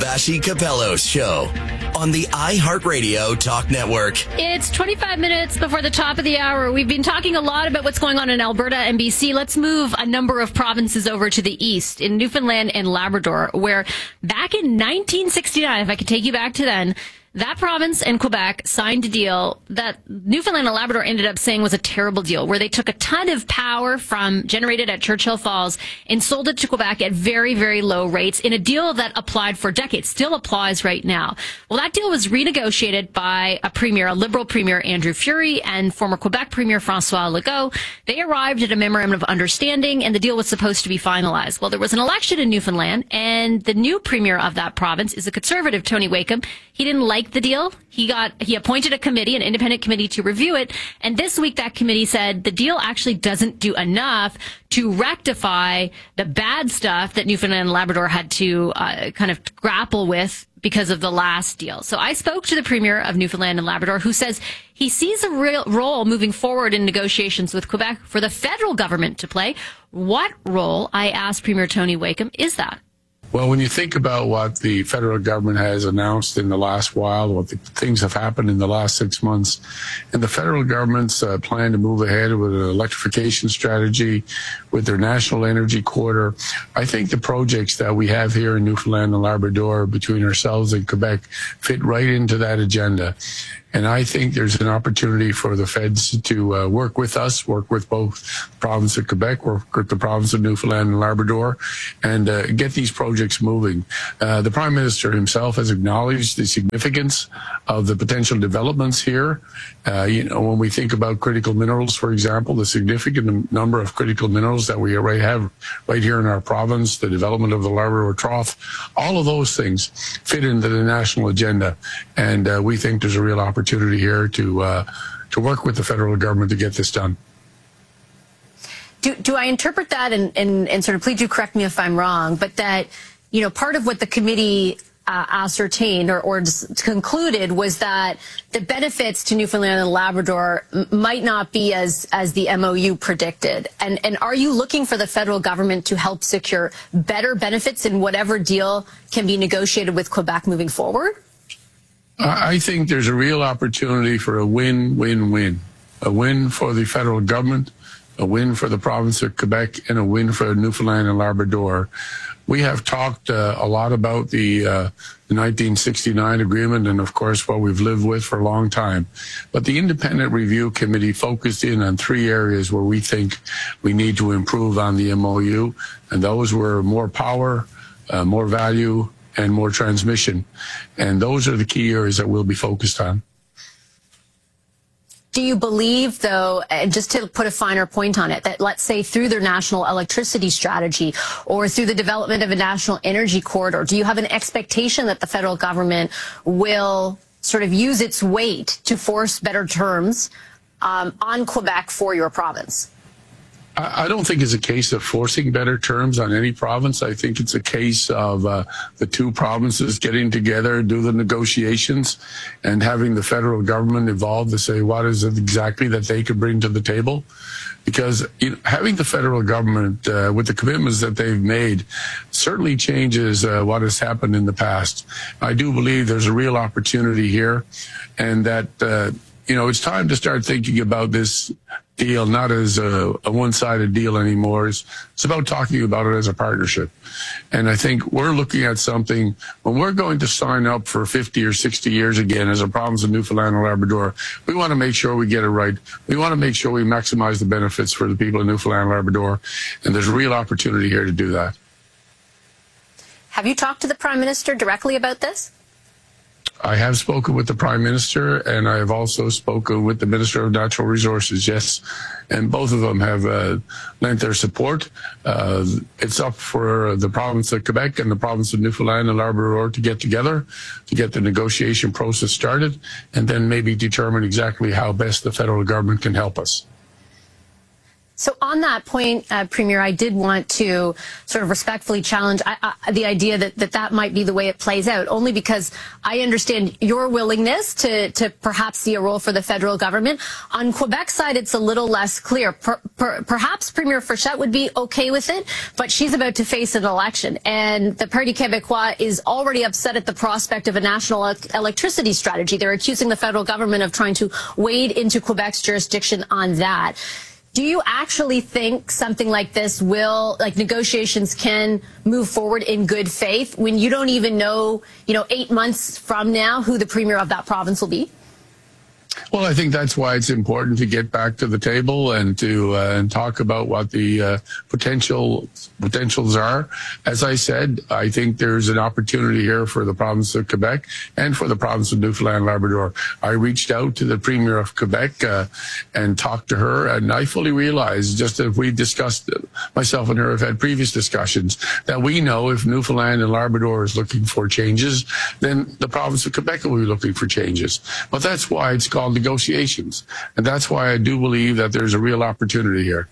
Vassy Capello's show on the iHeartRadio Talk Network. It's 25 minutes before the top of the hour. We've been talking a lot about what's going on in Alberta and BC. Let's move a number of provinces over to the east, in Newfoundland and Labrador, where back in 1969, if I could take you back to then, that province and Quebec signed a deal that Newfoundland and Labrador ended up saying was a terrible deal, where they took a ton of power generated at Churchill Falls and sold it to Quebec at very, very low rates in a deal that applied for decades, still applies right now. Well, that deal was renegotiated by a Liberal Premier, Andrew Furey, and former Quebec Premier, François Legault. They arrived at a memorandum of understanding, and the deal was supposed to be finalized. Well, there was an election in Newfoundland, and the new Premier of that province is a Conservative, Tony Wakeham. He didn't like the deal. He appointed a committee, an independent committee, to review it. And this week, that committee said the deal actually doesn't do enough to rectify the bad stuff that Newfoundland and Labrador had to kind of grapple with because of the last deal. So I spoke to the Premier of Newfoundland and Labrador, who says he sees a real role moving forward in negotiations with Quebec for the federal government to play. What role, I asked Premier Tony Wakeham, is that? Well, when you think about what the federal government has announced in the last while, what the things have happened in the last 6 months, and the federal government's plan to move ahead with an electrification strategy, with their national energy corridor, I think the projects that we have here in Newfoundland and Labrador between ourselves and Quebec fit right into that agenda. And I think there's an opportunity for the feds to work with us, work with both the province of Quebec, work with the province of Newfoundland and Labrador, and get these projects moving. The Prime Minister himself has acknowledged the significance of the potential developments here. When we think about critical minerals, for example, the significant number of critical minerals that we have right here in our province, the development of the Labrador Trough, all of those things fit into the national agenda. And we think there's a real opportunity here to work with the federal government to get this done. Do I interpret that, and sort of, please do correct me if I'm wrong, but that, part of what the committee ascertained or concluded was that the benefits to Newfoundland and Labrador might not be as the MOU predicted. And are you looking for the federal government to help secure better benefits in whatever deal can be negotiated with Quebec moving forward? I think there's a real opportunity for a win-win-win. A win for the federal government, a win for the province of Quebec, and a win for Newfoundland and Labrador. We have talked a lot about the 1969 agreement and, of course, what we've lived with for a long time. But the Independent Review Committee focused in on 3 areas where we think we need to improve on the MOU, and those were more power, more value, and more transmission. And those are the key areas that we'll be focused on. Do you believe, though, just to put a finer point on it, that let's say through their national electricity strategy or through the development of a national energy corridor, do you have an expectation that the federal government will sort of use its weight to force better terms on Quebec for your province? I don't think it's a case of forcing better terms on any province. I think it's a case of the 2 provinces getting together, do the negotiations, and having the federal government involved to say what is it exactly that they could bring to the table. Because having the federal government, with the commitments that they've made, certainly changes what has happened in the past. I do believe there's a real opportunity here, and that it's time to start thinking about this deal not as a one-sided deal anymore. It's about talking about it as a partnership. And I think we're looking at something, when we're going to sign up for 50 or 60 years again as a province of Newfoundland and Labrador, we want to make sure we get it right. We want to make sure we maximize the benefits for the people of Newfoundland and Labrador. And there's a real opportunity here to do that. Have you talked to the Prime Minister directly about this? I have spoken with the Prime Minister, and I have also spoken with the Minister of Natural Resources, yes. And both of them have lent their support. It's up for the province of Quebec and the province of Newfoundland and Labrador to get together, to get the negotiation process started, and then maybe determine exactly how best the federal government can help us. So on that point, Premier, I did want to sort of respectfully challenge the idea that might be the way it plays out, only because I understand your willingness to perhaps see a role for the federal government. On Quebec's side, it's a little less clear. Perhaps Premier Frechette would be okay with it, but she's about to face an election, and the Parti Québécois is already upset at the prospect of a national electricity strategy. They're accusing the federal government of trying to wade into Quebec's jurisdiction on that. Do you actually think something like this negotiations can move forward in good faith when you don't even know, 8 months from now who the premier of that province will be? Well, I think that's why it's important to get back to the table and to and talk about what the potentials are. As I said, I think there's an opportunity here for the province of Quebec and for the province of Newfoundland and Labrador. I reached out to the Premier of Quebec and talked to her, and I fully realize, just as we discussed, myself and her have had previous discussions, that we know if Newfoundland and Labrador is looking for changes, then the province of Quebec will be looking for changes. But that's why it's called negotiations. And that's why I do believe that there's a real opportunity here.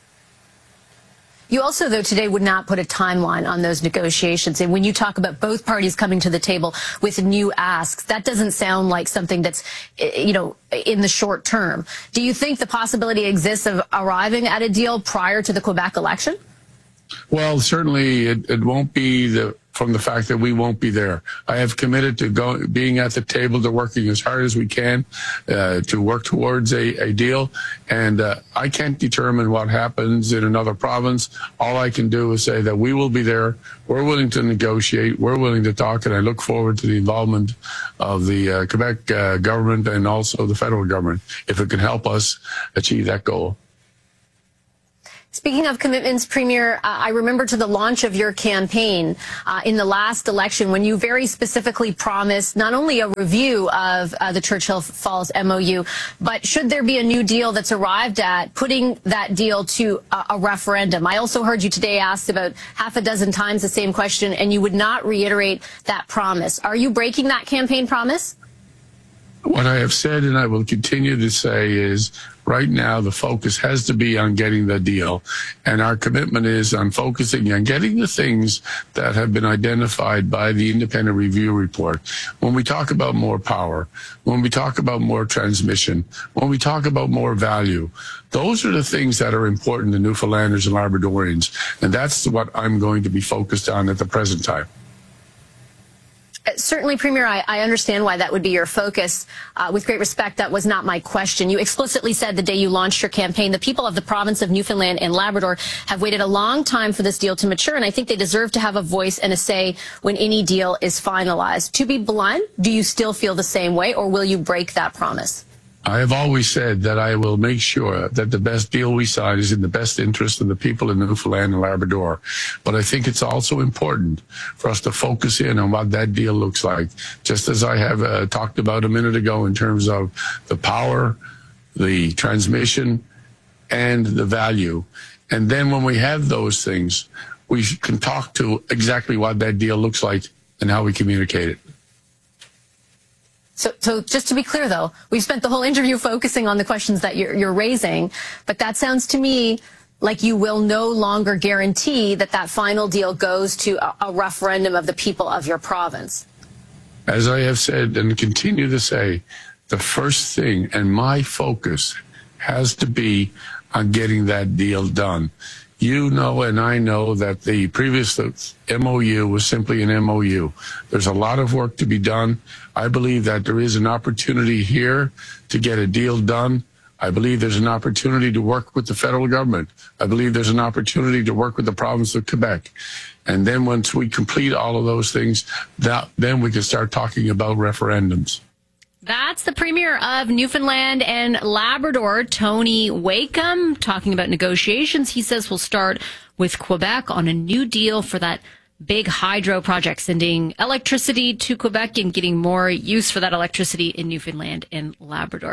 You also, though, today would not put a timeline on those negotiations. And when you talk about both parties coming to the table with new asks, that doesn't sound like something that's, in the short term. Do you think the possibility exists of arriving at a deal prior to the Quebec election? Well, certainly it won't be from the fact that we won't be there. I have committed to being at the table, to working as hard as we can to work towards a deal. And I can't determine what happens in another province. All I can do is say that we will be there. We're willing to negotiate. We're willing to talk. And I look forward to the involvement of the Quebec government and also the federal government, if it can help us achieve that goal. Speaking of commitments, Premier, I remember to the launch of your campaign in the last election when you very specifically promised not only a review of the Churchill Falls MOU, but should there be a new deal that's arrived at, putting that deal to a referendum. I also heard you today asked about half a dozen times the same question, and you would not reiterate that promise. Are you breaking that campaign promise? What I have said, and I will continue to say, is right now the focus has to be on getting the deal. And our commitment is on focusing on getting the things that have been identified by the independent review report. When we talk about more power, when we talk about more transmission, when we talk about more value, those are the things that are important to Newfoundlanders and Labradorians. And that's what I'm going to be focused on at the present time. Certainly, Premier, I understand why that would be your focus. With great respect, that was not my question. You explicitly said the day you launched your campaign, the people of the province of Newfoundland and Labrador have waited a long time for this deal to mature, and I think they deserve to have a voice and a say when any deal is finalized. To be blunt, do you still feel the same way, or will you break that promise? I have always said that I will make sure that the best deal we sign is in the best interest of the people in Newfoundland and Labrador. But I think it's also important for us to focus in on what that deal looks like, just as I have talked about a minute ago in terms of the power, the transmission, and the value. And then when we have those things, we can talk to exactly what that deal looks like and how we communicate it. So just to be clear, though, we've spent the whole interview focusing on the questions that you're raising, but that sounds to me like you will no longer guarantee that that final deal goes to a referendum of the people of your province. As I have said and continue to say, the first thing and my focus has to be on getting that deal done. You know and I know that the previous MOU was simply an MOU. There's a lot of work to be done. I believe that there is an opportunity here to get a deal done. I believe there's an opportunity to work with the federal government. I believe there's an opportunity to work with the province of Quebec. And then once we complete all of those things, then we can start talking about referendums. That's the Premier of Newfoundland and Labrador, Tony Wakeham, talking about negotiations. He says we'll start with Quebec on a new deal for that big hydro project, sending electricity to Quebec and getting more use for that electricity in Newfoundland and Labrador.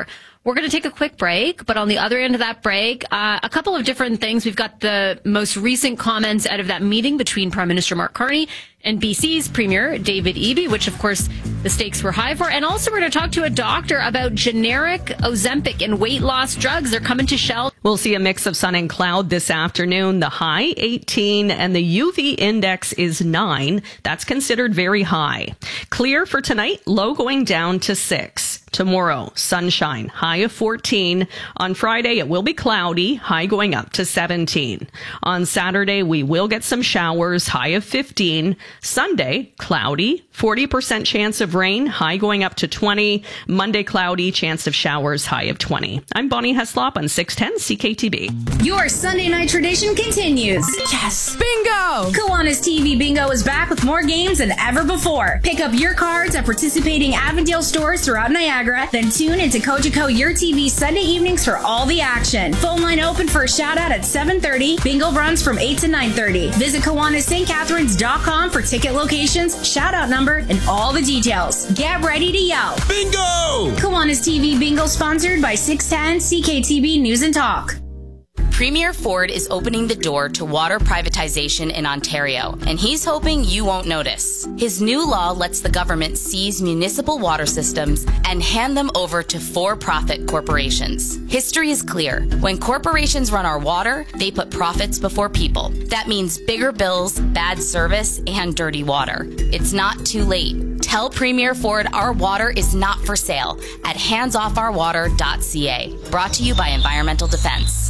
We're going to take a quick break, but on the other end of that break, a couple of different things. We've got the most recent comments out of that meeting between Prime Minister Mark Carney and BC's Premier David Eby, which, of course, the stakes were high for. And also, we're going to talk to a doctor about generic Ozempic and weight loss drugs. They're coming to Shell. We'll see a mix of sun and cloud this afternoon. The high 18 and the UV index is 9. That's considered very high. Clear for tonight, low going down to 6. Tomorrow, sunshine, high of 14. On Friday, it will be cloudy, high going up to 17. On Saturday, we will get some showers, high of 15. Sunday, cloudy, 40% chance of rain, high going up to 20. Monday, cloudy, chance of showers, high of 20. I'm Bonnie Heslop on 610 CKTB. Your Sunday night tradition continues. Yes! Bingo! Kiwanis TV Bingo is back with more games than ever before. Pick up your cards at participating Avondale stores throughout Niagara, then tune into Cogeco Your TV Sunday evenings for all the action. Phone line open for a shout out at 7:30. Bingo runs from 8 to 9:30. Visit KiwanisSt.Catharines.com for ticket locations, shout out number, and all the details. Get ready to yell. Bingo! Kiwanis TV Bingo sponsored by 610 CKTB News and Talk. Premier Ford is opening the door to water privatization in Ontario, and he's hoping you won't notice. His new law lets the government seize municipal water systems and hand them over to for-profit corporations. History is clear. When corporations run our water, they put profits before people. That means bigger bills, bad service, and dirty water. It's not too late. Tell Premier Ford our water is not for sale at handsoffourwater.ca. Brought to you by Environmental Defense.